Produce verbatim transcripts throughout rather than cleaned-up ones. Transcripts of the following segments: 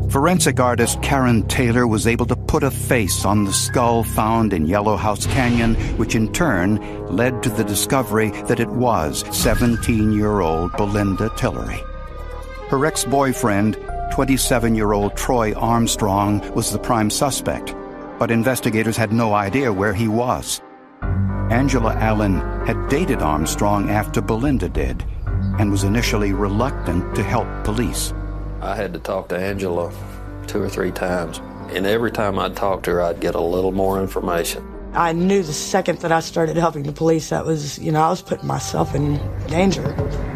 Forensic artist Karen Taylor was able to put a face on the skull found in Yellow House Canyon, which in turn led to the discovery that it was seventeen-year-old Belinda Tillery. Her ex-boyfriend, twenty-seven-year-old Troy Armstrong, was the prime suspect, but investigators had no idea where he was. Angela Allen had dated Armstrong after Belinda did, and was initially reluctant to help police. I had to talk to Angela two or three times, and every time I'd talk to her, I'd get a little more information. I knew the second that I started helping the police, that was, you know, I was putting myself in danger.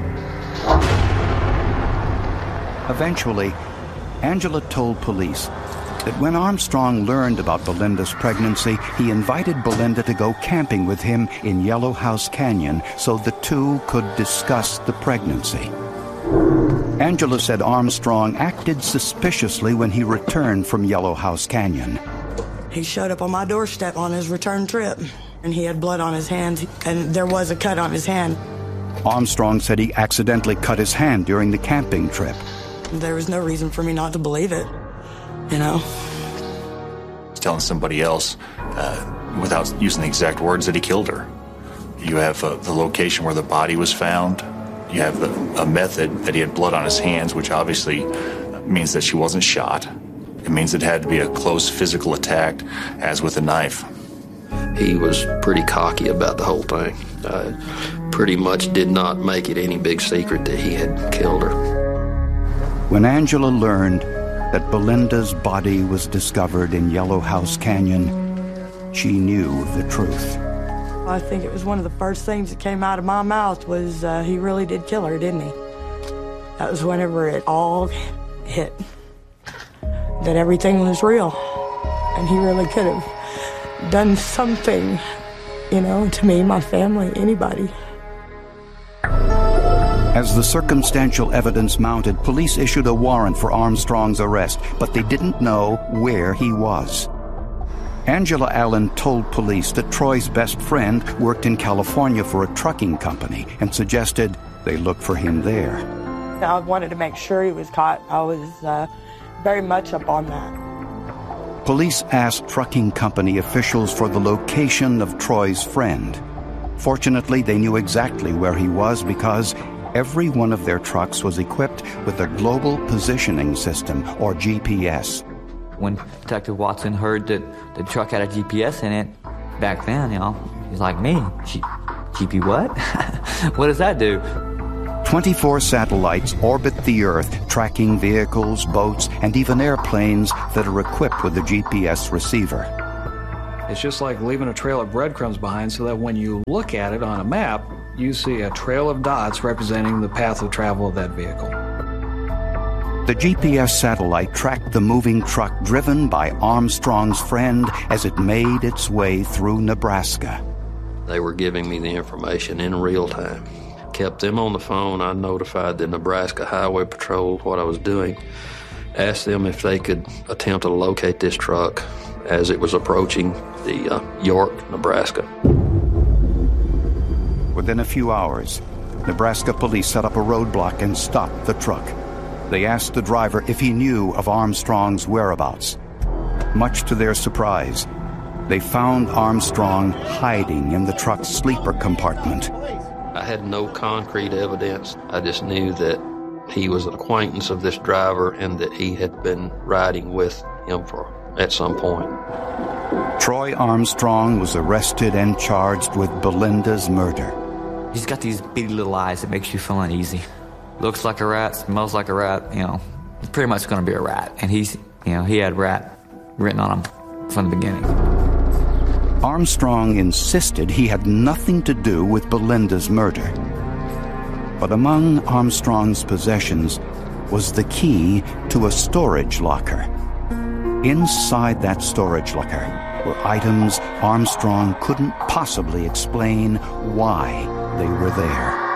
Eventually, Angela told police that when Armstrong learned about Belinda's pregnancy, he invited Belinda to go camping with him in Yellow House Canyon so the two could discuss the pregnancy. Angela said Armstrong acted suspiciously when he returned from Yellow House Canyon. He showed up on my doorstep on his return trip, and he had blood on his hand, and there was a cut on his hand. Armstrong said he accidentally cut his hand during the camping trip. There was no reason for me not to believe it, you know. Telling somebody else, uh, without using the exact words, that he killed her. You have uh, the location where the body was found. You have the, a method that he had blood on his hands, which obviously means that she wasn't shot. It means it had to be a close physical attack, as with a knife. He was pretty cocky about the whole thing. Uh, pretty much did not make it any big secret that he had killed her. When Angela learned that Belinda's body was discovered in Yellow House Canyon, she knew the truth. I think it was one of the first things that came out of my mouth was uh, he really did kill her, didn't he? That was whenever it all hit, that everything was real, and he really could have done something, you know, to me, my family, anybody. As the circumstantial evidence mounted, police issued a warrant for Armstrong's arrest, but they didn't know where he was. Angela Allen told police that Troy's best friend worked in California for a trucking company and suggested they look for him there. I wanted to make sure he was caught. I was uh, very much up on that. Police asked trucking company officials for the location of Troy's friend. Fortunately, they knew exactly where he was because every one of their trucks was equipped with a global positioning system, or G P S. When Detective Watson heard that the truck had a G P S in it, back then, you know, he's like, me, G- GP what? What does that do? twenty-four satellites orbit the Earth, tracking vehicles, boats, and even airplanes that are equipped with a G P S receiver. It's just like leaving a trail of breadcrumbs behind so that when you look at it on a map, you see a trail of dots representing the path of travel of that vehicle. The G P S satellite tracked the moving truck driven by Armstrong's friend as it made its way through Nebraska. They were giving me the information in real time. Kept them on the phone. I notified the Nebraska Highway Patrol what I was doing. Asked them if they could attempt to locate this truck as it was approaching the uh, York, Nebraska. Within a few hours, Nebraska police set up a roadblock and stopped the truck. They asked the driver if he knew of Armstrong's whereabouts. Much to their surprise, they found Armstrong hiding in the truck's sleeper compartment. I had no concrete evidence. I just knew that he was an acquaintance of this driver and that he had been riding with him for at some point. Troy Armstrong was arrested and charged with Belinda's murder. He's got these beady little eyes that makes you feel uneasy. Looks like a rat, smells like a rat, you know. He's pretty much going to be a rat. And he's, you know, he had rat written on him from the beginning. Armstrong insisted he had nothing to do with Belinda's murder. But among Armstrong's possessions was the key to a storage locker. Inside that storage locker were items Armstrong couldn't possibly explain why they were there.